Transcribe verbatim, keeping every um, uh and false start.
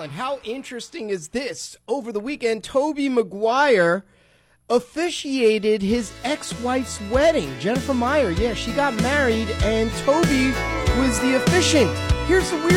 Alan, how interesting is this? Over the weekend, Tobey Maguire officiated his ex-wife's wedding. Jennifer Meyer, yeah, she got married, and Tobey was the officiant. Here's the weird